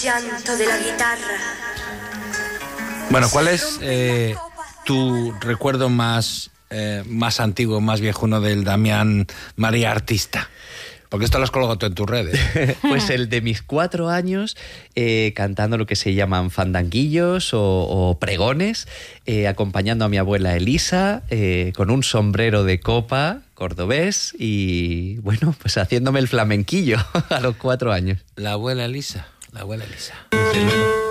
llanto de la guitarra. Bueno, ¿cuál es tu recuerdo más antiguo, más viejuno del Damián María artista? Porque esto lo has colgado tú en tus redes. Pues el de mis 4 años, cantando lo que se llaman fandanguillos o pregones, acompañando a mi abuela Elisa, con un sombrero de copa cordobés y, bueno, pues haciéndome el flamenquillo a los 4 años. La abuela Elisa. Desde luego.